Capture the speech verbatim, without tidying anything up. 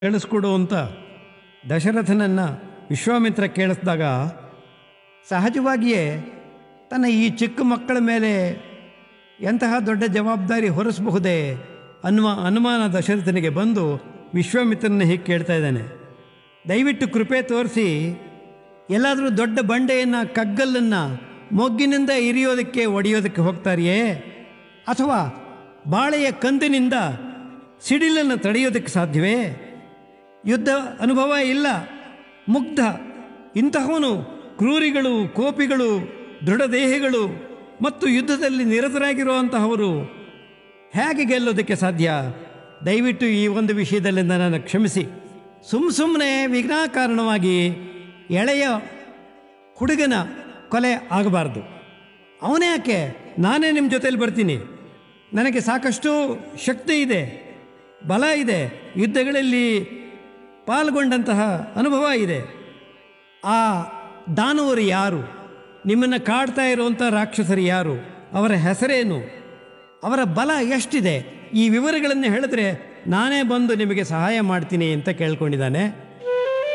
ಕೇಳಿಸ್ಕೊಡು ಅಂತ ದಶರಥನನ್ನು ವಿಶ್ವಾಮಿತ್ರ ಕೇಳಿಸಿದಾಗ ಸಹಜವಾಗಿಯೇ ತನ್ನ ಈ ಚಿಕ್ಕ ಮಕ್ಕಳ ಮೇಲೆ ಎಂತಹ ದೊಡ್ಡ ಜವಾಬ್ದಾರಿ ಹೊರಿಸಬಹುದೇ ಅನ್ನುವ ಅನುಮಾನ ದಶರಥನಿಗೆ ಬಂದು ವಿಶ್ವಾಮಿತ್ರನ ಹೀಗೆ ಕೇಳ್ತಾ ಇದ್ದಾನೆ. ದಯವಿಟ್ಟು ಕೃಪೆ ತೋರಿಸಿ ಎಲ್ಲಾದರೂ ದೊಡ್ಡ ಬಂಡೆಯನ್ನು ಕಗ್ಗಲ್ಲನ್ನು ಮೊಗ್ಗಿನಿಂದ ಇರಿಯೋದಕ್ಕೆ ಒಡೆಯೋದಕ್ಕೆ ಹೋಗ್ತಾರೆಯೇ, ಅಥವಾ ಬಾಳೆಯ ಕಂದಿನಿಂದ ಸಿಡಿಲನ್ನು ತಡೆಯೋದಕ್ಕೆ ಸಾಧ್ಯವೇ? ಯುದ್ಧ ಅನುಭವ ಇಲ್ಲ, ಮುಗ್ಧ ಇಂತಹವನು ಕ್ರೂರಿಗಳು, ಕೋಪಿಗಳು, ದೃಢದೇಹಿಗಳು ಮತ್ತು ಯುದ್ಧದಲ್ಲಿ ನಿರತರಾಗಿರುವಂತಹವರು ಹೇಗೆ ಗೆಲ್ಲೋದಕ್ಕೆ ಸಾಧ್ಯ? ದಯವಿಟ್ಟು ಈ ಒಂದು ವಿಷಯದಲ್ಲಿ ನನ್ನನ್ನು ಕ್ಷಮಿಸಿ. ಸುಮ್ಮ ಸುಮ್ಮನೆ ವಿಘ್ನಾಕಾರಣವಾಗಿ ಎಳೆಯ ಹುಡುಗನ ಕೊಲೆ ಆಗಬಾರ್ದು. ಅವನೇ ಯಾಕೆ, ನಾನೇ ನಿಮ್ಮ ಜೊತೆಯಲ್ಲಿ ಬರ್ತೀನಿ. ನನಗೆ ಸಾಕಷ್ಟು ಶಕ್ತಿ ಇದೆ, ಬಲ ಇದೆ, ಯುದ್ಧಗಳಲ್ಲಿ ಪಾಲ್ಗೊಂಡಂತಹ ಅನುಭವ ಇದೆ. ಆ ದಾನವರು ಯಾರು? ನಿಮ್ಮನ್ನು ಕಾಡ್ತಾ ಇರುವಂಥ ರಾಕ್ಷಸರು ಯಾರು? ಅವರ ಹೆಸರೇನು? ಅವರ ಬಲ ಎಷ್ಟಿದೆ? ಈ ವಿವರಗಳನ್ನು ಹೇಳಿದ್ರೆ ನಾನೇ ಬಂದು ನಿಮಗೆ ಸಹಾಯ ಮಾಡ್ತೀನಿ ಅಂತ ಕೇಳ್ಕೊಂಡಿದ್ದಾನೆ.